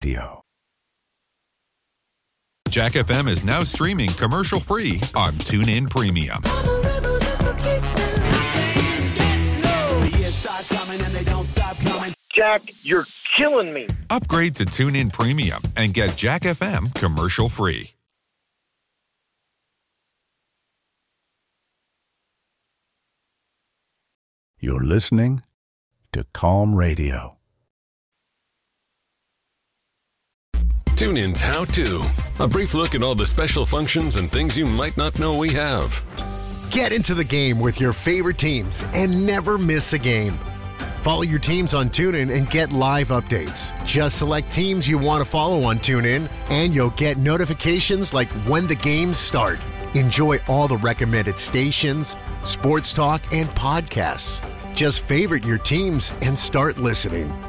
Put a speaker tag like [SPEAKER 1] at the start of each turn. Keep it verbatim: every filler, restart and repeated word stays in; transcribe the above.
[SPEAKER 1] Radio.
[SPEAKER 2] Jack F M is now streaming commercial-free on TuneIn Premium.
[SPEAKER 3] Jack, you're killing me.
[SPEAKER 2] Upgrade to TuneIn Premium and get Jack F M commercial-free.
[SPEAKER 1] You're listening to Calm Radio.
[SPEAKER 4] TuneIn's How To. A brief look at all the special functions and things you might not know we have.
[SPEAKER 5] Get into the game with your favorite teams and never miss a game. Follow your teams on TuneIn and get live updates. Just select teams you want to follow on TuneIn, and you'll get notifications like when the games start. Enjoy all the recommended stations, sports talk, and podcasts. Just favorite your teams and start listening.